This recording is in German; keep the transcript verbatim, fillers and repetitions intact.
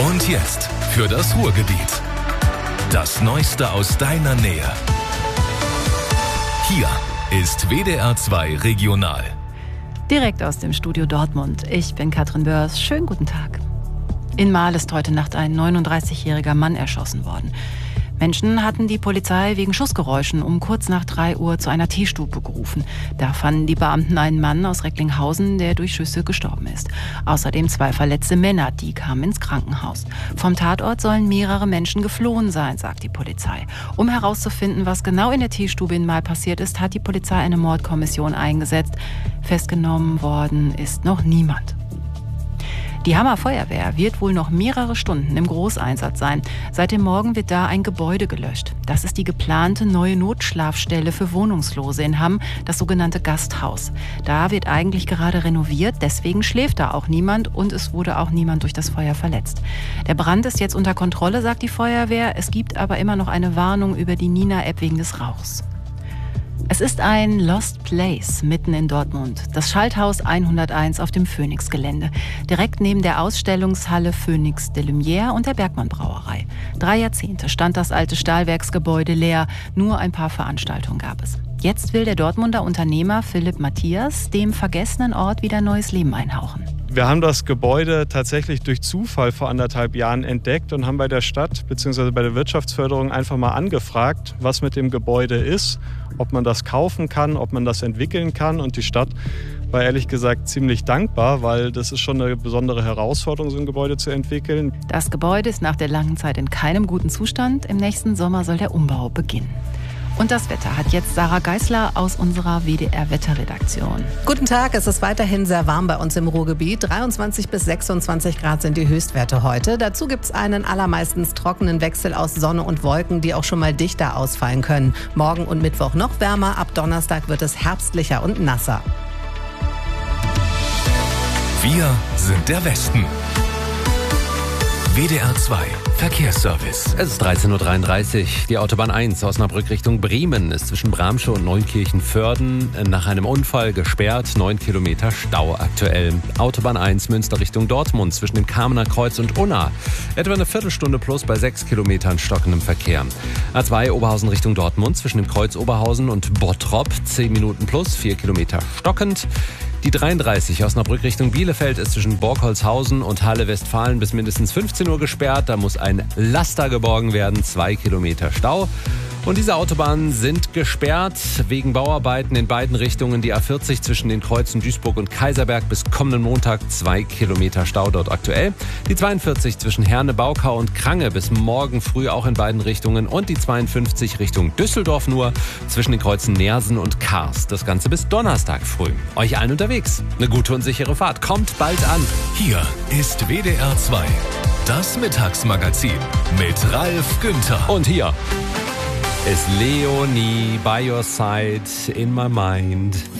Und jetzt für das Ruhrgebiet. Das Neueste aus deiner Nähe. Hier ist W D R zwei Regional. Direkt aus dem Studio Dortmund. Ich bin Katrin Börs. Schönen guten Tag. In Marl ist heute Nacht ein neununddreißigjähriger Mann erschossen worden. Menschen hatten die Polizei wegen Schussgeräuschen um kurz nach drei Uhr zu einer Teestube gerufen. Da fanden die Beamten einen Mann aus Recklinghausen, der durch Schüsse gestorben ist. Außerdem zwei verletzte Männer, die kamen ins Krankenhaus. Vom Tatort sollen mehrere Menschen geflohen sein, sagt die Polizei. Um herauszufinden, was genau in der Teestube in Marl passiert ist, hat die Polizei eine Mordkommission eingesetzt. Festgenommen worden ist noch niemand. Die Hammer Feuerwehr wird wohl noch mehrere Stunden im Großeinsatz sein. Seit dem Morgen wird da ein Gebäude gelöscht. Das ist die geplante neue Notschlafstelle für Wohnungslose in Hamm, das sogenannte Gasthaus. Da wird eigentlich gerade renoviert, deswegen schläft da auch niemand und es wurde auch niemand durch das Feuer verletzt. Der Brand ist jetzt unter Kontrolle, sagt die Feuerwehr. Es gibt aber immer noch eine Warnung über die Nina-App wegen des Rauchs. Es ist ein Lost Place mitten in Dortmund, das Schalthaus hunderteins auf dem Phoenix-Gelände, direkt neben der Ausstellungshalle Phoenix de Lumière und der Bergmann Brauerei. Drei Jahrzehnte stand das alte Stahlwerksgebäude leer, nur ein paar Veranstaltungen gab es. Jetzt will der Dortmunder Unternehmer Philipp Matthias dem vergessenen Ort wieder neues Leben einhauchen. Wir haben das Gebäude tatsächlich durch Zufall vor anderthalb Jahren entdeckt und haben bei der Stadt bzw. bei der Wirtschaftsförderung einfach mal angefragt, was mit dem Gebäude ist, ob man das kaufen kann, ob man das entwickeln kann. Und die Stadt war ehrlich gesagt ziemlich dankbar, weil das ist schon eine besondere Herausforderung, so ein Gebäude zu entwickeln. Das Gebäude ist nach der langen Zeit in keinem guten Zustand. Im nächsten Sommer soll der Umbau beginnen. Und das Wetter hat jetzt Sarah Geisler aus unserer W D R-Wetterredaktion. Guten Tag, es ist weiterhin sehr warm bei uns im Ruhrgebiet. dreiundzwanzig bis sechsundzwanzig Grad sind die Höchstwerte heute. Dazu gibt es einen allermeistens trockenen Wechsel aus Sonne und Wolken, die auch schon mal dichter ausfallen können. Morgen und Mittwoch noch wärmer, ab Donnerstag wird es herbstlicher und nasser. Wir sind der Westen. W D R zwei Verkehrsservice. Es ist dreizehn Uhr dreiunddreißig. Die Autobahn eins Osnabrück Richtung Bremen ist zwischen Bramsche und Neunkirchen-Vörden nach einem Unfall gesperrt. Neun Kilometer Stau aktuell. Autobahn eins Münster Richtung Dortmund zwischen dem Kamener Kreuz und Unna. Etwa eine Viertelstunde plus bei sechs Kilometern stockendem Verkehr. A zwei Oberhausen Richtung Dortmund zwischen dem Kreuz Oberhausen und Bottrop. Zehn Minuten plus, vier Kilometer stockend. Die dreiunddreißig Osnabrück Richtung Bielefeld ist zwischen Borkholzhausen und Halle-Westfalen bis mindestens fünfzehn Uhr gesperrt. Da muss ein Laster geborgen werden, zwei Kilometer Stau. Und diese Autobahnen sind gesperrt wegen Bauarbeiten in beiden Richtungen. Die A vierzig zwischen den Kreuzen Duisburg und Kaiserberg bis kommenden Montag zwei Kilometer Stau dort aktuell. Die zweiundvierzig zwischen Herne, Baukau und Krange bis morgen früh auch in beiden Richtungen. Und die zweiundfünfzig Richtung Düsseldorf nur zwischen den Kreuzen Neersen und Kars. Das Ganze bis Donnerstag früh. Euch allen unterwegs. Eine gute und sichere Fahrt. Kommt bald an. Hier ist W D R zwei, das Mittagsmagazin mit Ralf Günther. Und hier ist Leonie, by your side, in my mind.